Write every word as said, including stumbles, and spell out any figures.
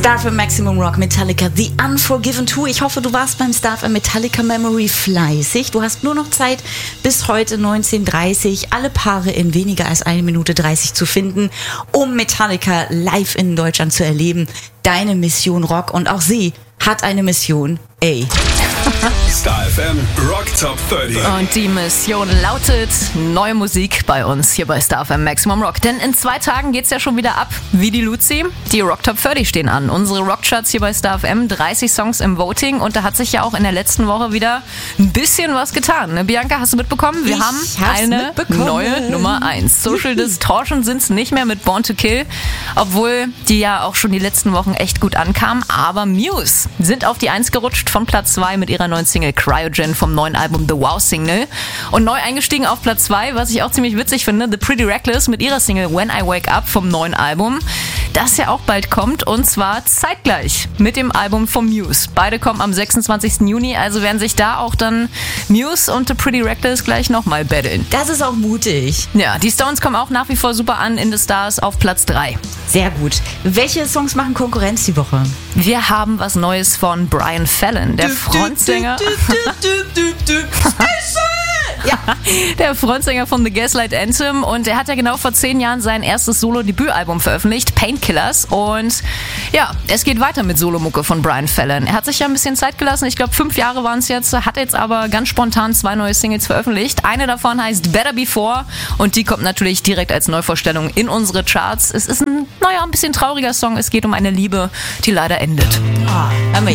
Star F M Maximum Rock, Metallica, The Unforgiven zwei. Ich hoffe, du warst beim Star F M Metallica Memory fleißig. Du hast nur noch Zeit bis heute neunzehn Uhr dreißig, alle Paare in weniger als eine Minute dreißig zu finden, um Metallica live in Deutschland zu erleben. Deine Mission Rock, und auch sie hat eine Mission, ey. Star F M Rock Top dreißig. Und die Mission lautet neue Musik bei uns hier bei Star F M Maximum Rock. Denn in zwei Tagen geht's ja schon wieder ab, wie die Luzi. Die Rock Top dreißig stehen an. Unsere Rockcharts hier bei Star F M, dreißig Songs im Voting. Und da hat sich ja auch in der letzten Woche wieder ein bisschen was getan. Ne? Bianca, hast du mitbekommen? Wir Ich haben eine neue Nummer eins. Social Distortion sind's nicht mehr mit Born to Kill, obwohl die ja auch schon die letzten Wochen echt gut ankamen. Aber Muse sind auf die eins gerutscht von Platz zwei mit ihrer neuen Single Cryogen vom neuen Album The Wow Single. Und neu eingestiegen auf Platz zwei, was ich auch ziemlich witzig finde, The Pretty Reckless mit ihrer Single When I Wake Up vom neuen Album, das ja auch bald kommt, und zwar zeitgleich mit dem Album von Muse. Beide kommen am sechsundzwanzigsten Juni, also werden sich da auch dann Muse und The Pretty Reckless gleich nochmal battlen. Das ist auch mutig. Ja, die Stones kommen auch nach wie vor super an, in the Stars auf Platz drei. Sehr gut. Welche Songs machen Konkurrenz die Woche? Wir haben was Neues von Brian Fallon, der Frontsänger. Ja, der Frontsänger von The Gaslight Anthem, und er hat ja genau vor zehn Jahren sein erstes Solo-Debütalbum veröffentlicht, Painkillers, und ja, es geht weiter mit Solomucke von Brian Fallon. Er hat sich ja ein bisschen Zeit gelassen, ich glaube fünf Jahre waren es jetzt, hat jetzt aber ganz spontan zwei neue Singles veröffentlicht. Eine davon heißt Better Before, und die kommt natürlich direkt als Neuvorstellung in unsere Charts. Es ist ein, naja, ein bisschen trauriger Song, es geht um eine Liebe, die leider endet. Oh, haben wir